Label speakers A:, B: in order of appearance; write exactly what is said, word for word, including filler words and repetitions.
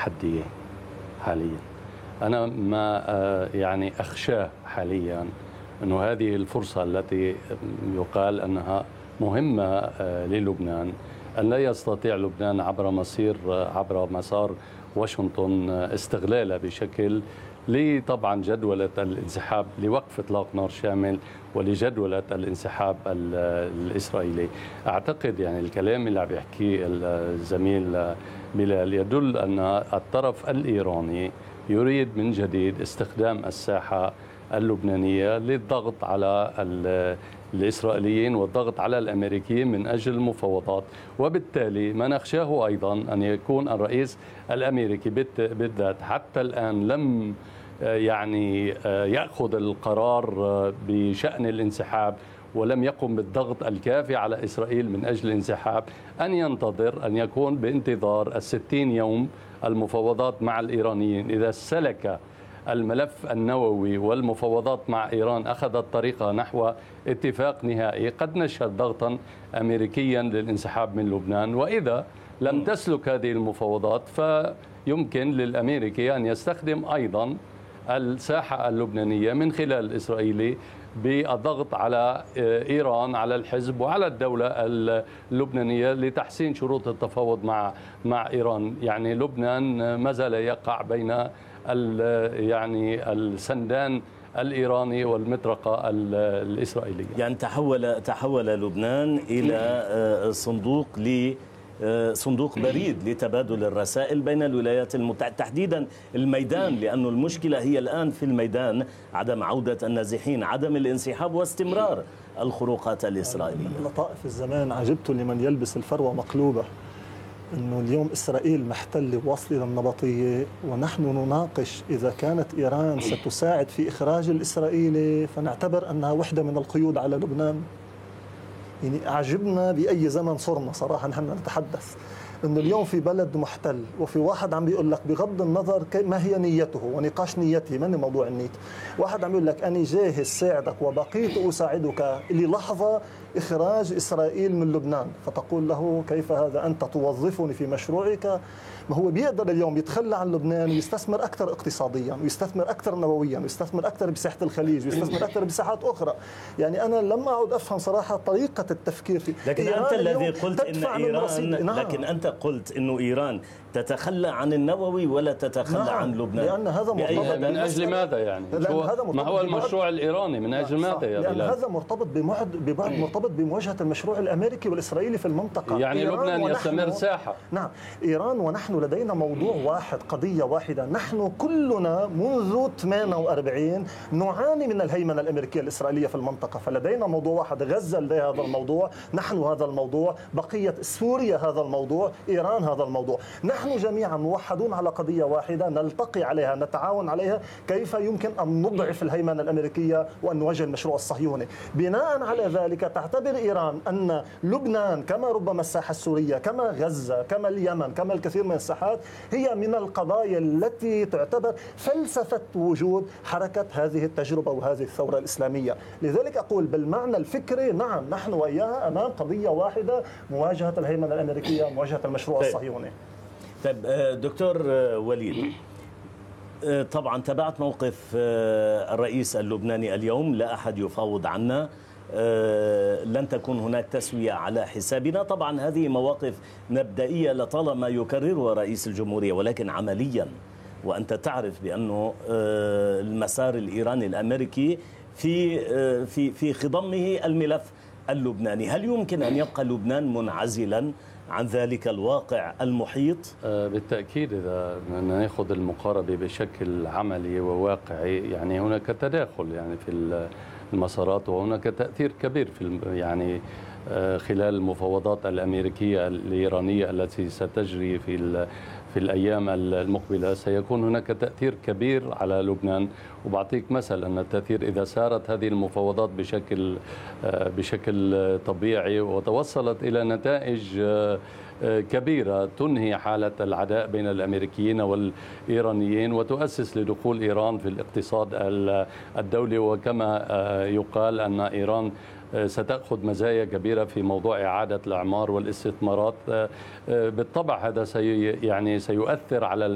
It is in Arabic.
A: تحدي حاليا. أنا ما يعني أخشاه حاليا أنه هذه الفرصة التي يقال أنها مهمة للبنان، أن لا يستطيع لبنان عبر مسير عبر مسار واشنطن استغلالها بشكل لطبعا جدولة الانسحاب لوقف إطلاق نار شامل ولجدولة الانسحاب الإسرائيلي. أعتقد يعني الكلام اللي عم يحكيه الزميل بلال يدل أن الطرف الإيراني يريد من جديد استخدام الساحة اللبنانية للضغط على الإسرائيليين والضغط على الأمريكيين من أجل المفاوضات، وبالتالي ما نخشاه أيضا أن يكون الرئيس الأمريكي بالذات حتى الآن لم يعني يأخذ القرار بشأن الانسحاب ولم يقم بالضغط الكافي على إسرائيل من أجل الانسحاب، أن ينتظر أن يكون بانتظار الستين يوم المفاوضات مع الإيرانيين. إذا سلك الملف النووي والمفاوضات مع إيران أخذت طريقة نحو اتفاق نهائي قد نشهد ضغطا أمريكيا للانسحاب من لبنان، وإذا لم تسلك هذه المفاوضات فيمكن للأمريكي أن يستخدم أيضا الساحة اللبنانية من خلال الإسرائيلي بالضغط على إيران على الحزب وعلى الدولة اللبنانية لتحسين شروط التفاوض مع مع إيران. يعني لبنان ما زال يقع بين يعني السندان الإيراني والمطرقة الإسرائيلية.
B: يعني تحول تحول لبنان إلى صندوق ل صندوق بريد لتبادل الرسائل بين الولايات المتحدة، تحديدا الميدان، لأن المشكلة هي الآن في الميدان عدم عودة النازحين، عدم الانسحاب واستمرار الخروقات الإسرائيلية.
C: لطائف الزمان عجبت لمن يلبس الفروة مقلوبة، أنه اليوم إسرائيل محتلة واصلة للنبطية، ونحن نناقش إذا كانت إيران ستساعد في إخراج الإسرائيلي فنعتبر أنها وحدة من القيود على لبنان. يعني أعجبنا بأي زمن صرنا صراحة نحن نتحدث إنه اليوم في بلد محتل وفي واحد عم بيقول لك بغض النظر ما هي نيته ونقاش نيته من موضوع النيت، واحد عم يقول لك أنا جاهز ساعدك وبقيت أساعدك للحظة إخراج إسرائيل من لبنان، فتقول له كيف هذا أنت توظفني في مشروعك؟ ما هو بيقدر اليوم يتخلى عن لبنان ويستثمر أكثر اقتصاديا ويستثمر أكثر نوويا ويستثمر أكثر بساحة الخليج ويستثمر أكثر بساحات أخرى. يعني أنا لم أعد أفهم صراحة طريقة التفكير في
B: لكن أنت الذي قلت إن إيران نعم. لكن أنت قلت إنه إيران تتخلى عن النووي ولا تتخلى نعم. عن لبنان،
C: لأن هذا مرتبط
A: من أجل ماذا يعني؟ ما هو المشروع الإيراني من أجل ماذا يا
C: لأن هذا مرتبط بمعد ببعض مرتبط بمواجهة المشروع الأمريكي والإسرائيلي في المنطقة.
A: يعني لبنان يستمر ساحة.
C: نعم، إيران ونحن لدينا موضوع واحد، قضية واحدة. نحن كلنا منذ ثمانية وأربعين نعاني من الهيمنة الأمريكية الإسرائيلية في المنطقة، فلدينا موضوع واحد، غزة لديها هذا الموضوع، نحن هذا الموضوع، بقية سوريا هذا الموضوع، إيران هذا الموضوع. نحن جميعا موحدون على قضية واحدة نلتقي عليها نتعاون عليها، كيف يمكن أن نضعف الهيمنة الأمريكية وأن نواجه المشروع الصهيوني. بناء على ذلك تعتبر إيران أن لبنان كما ربما الساحة السورية كما غزة كما اليمن كما الكثير من الساحات هي من القضايا التي تعتبر فلسفة وجود حركة هذه التجربة وهذه الثورة الإسلامية. لذلك أقول بالمعنى الفكري نعم نحن وإياها أمام قضية واحدة، مواجهة الهيمنة الأمريكية، مواجهة المشروع الصهيوني.
B: طيب دكتور وليد، طبعا تابعت موقف الرئيس اللبناني اليوم، لا أحد يفاوض عنا، لن تكون هناك تسوية على حسابنا. طبعا هذه مواقف مبدئية لطالما يكررها رئيس الجمهورية، ولكن عمليا وأنت تعرف بأنه المسار الإيراني الأمريكي في في في خضمه الملف اللبناني، هل يمكن أن يبقى لبنان منعزلا عن ذلك الواقع المحيط؟
A: بالتأكيد إذا نأخذ المقاربة بشكل عملي وواقعي، يعني هناك تداخل يعني في المسارات، وهناك تأثير كبير في يعني خلال المفاوضات الأمريكية الإيرانية التي ستجري في في الأيام المقبلة. سيكون هناك تأثير كبير على لبنان، وبعطيك مثل أن التأثير إذا سارت هذه المفاوضات بشكل بشكل طبيعي وتوصلت إلى نتائج كبيرة تنهي حالة العداء بين الأمريكيين والإيرانيين وتؤسس لدخول إيران في الاقتصاد الدولي، وكما يقال أن إيران ستأخذ مزايا كبيرة في موضوع إعادة الأعمار والاستثمارات، بالطبع هذا سي يعني سيؤثر على